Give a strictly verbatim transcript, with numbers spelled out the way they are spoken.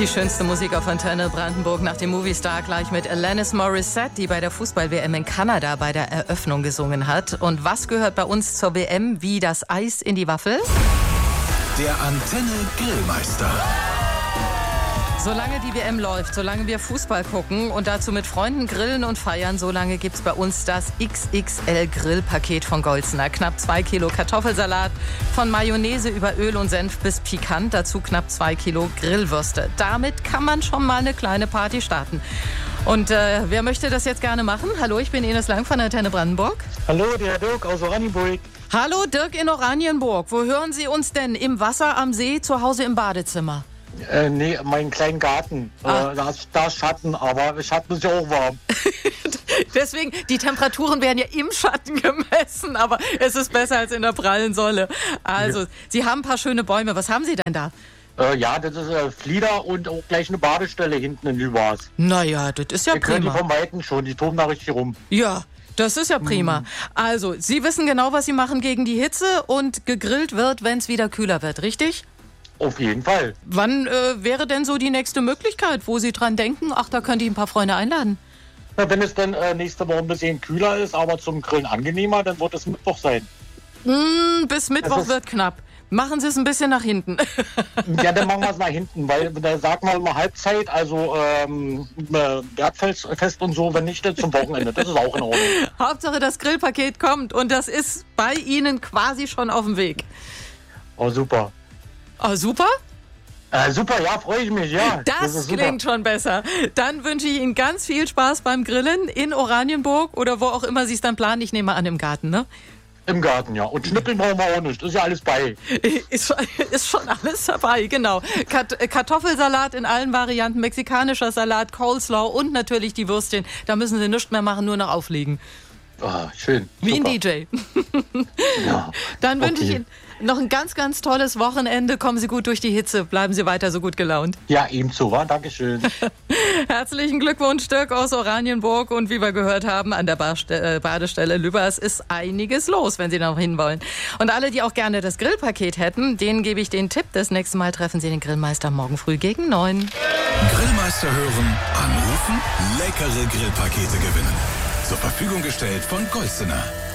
Die schönste Musik auf Antenne Brandenburg nach dem Movistar gleich mit Alanis Morissette, die bei der Fußball-W M in Kanada bei der Eröffnung gesungen hat. Und was gehört bei uns zur W M wie das Eis in die Waffel? Der Antenne Grillmeister. Solange die W M läuft, solange wir Fußball gucken und dazu mit Freunden grillen und feiern, solange gibt's bei uns das X X L-Grillpaket von Golzener. Knapp zwei Kilo Kartoffelsalat, von Mayonnaise über Öl und Senf bis pikant, dazu knapp zwei Kilo Grillwürste. Damit kann man schon mal eine kleine Party starten. Und äh, wer möchte das jetzt gerne machen? Hallo, ich bin Ines Lang von Antenne Brandenburg. Hallo, der Dirk aus Oranienburg. Hallo, Dirk in Oranienburg. Wo hören Sie uns denn? Im Wasser, am See, zu Hause im Badezimmer? Äh, nee, meinen kleinen Garten. Ah. Äh, da, ist, da ist Schatten, aber Schatten ist ja auch warm. Deswegen, die Temperaturen werden ja im Schatten gemessen, aber es ist besser als in der prallen Sonne. Also, ja. Sie haben ein paar schöne Bäume. Was haben Sie denn da? Äh, ja, das ist äh, Flieder und auch gleich eine Badestelle hinten in Lübars. Naja, das ist ja Wir können die prima. vom Weiten schon, die toben da richtig rum. Ja, das ist ja prima. Mm. Also, Sie wissen genau, was Sie machen gegen die Hitze und gegrillt wird, wenn es wieder kühler wird, richtig? Auf jeden Fall. Wann äh, wäre denn so die nächste Möglichkeit, wo Sie dran denken, ach, da könnte ich ein paar Freunde einladen? Na, wenn es dann äh, nächste Woche ein bisschen kühler ist, aber zum Grillen angenehmer, dann wird es Mittwoch sein. Mm, bis Mittwoch ist, wird knapp. Machen Sie es ein bisschen nach hinten. Ja, dann machen wir es nach hinten, weil da sagt man immer Halbzeit, also ähm, Bergfest und so, wenn nicht, dann zum Wochenende. Das ist auch in Ordnung. Hauptsache das Grillpaket kommt und das ist bei Ihnen quasi schon auf dem Weg. Oh, super. Oh, super? Äh, super, ja, freue ich mich, ja. Das, das klingt super. Schon besser. Dann wünsche ich Ihnen ganz viel Spaß beim Grillen in Oranienburg oder wo auch immer Sie es dann planen. Ich nehme an, im Garten, ne? Im Garten, ja. Und Schnippeln brauchen wir auch nicht. Ist ja alles bei. Ist, ist schon alles dabei, genau. Kat- Kartoffelsalat in allen Varianten, mexikanischer Salat, Coleslaw und natürlich die Würstchen. Da müssen Sie nichts mehr machen, nur noch auflegen. Ah, schön. Wie super. ein D J. Ja. Dann wünsche Okay. ich Ihnen noch ein ganz, ganz tolles Wochenende. Kommen Sie gut durch die Hitze. Bleiben Sie weiter so gut gelaunt. Ja, ebenso, wa? Dankeschön. Herzlichen Glückwunsch, Dirk aus Oranienburg. Und wie wir gehört haben, an der Barste- äh, Badestelle Lübers ist einiges los, wenn Sie noch hinwollen. Und alle, die auch gerne das Grillpaket hätten, denen gebe ich den Tipp. Das nächste Mal treffen Sie den Grillmeister morgen früh gegen neun. Grillmeister hören, anrufen, leckere Grillpakete gewinnen. Zur Verfügung gestellt von Golzener.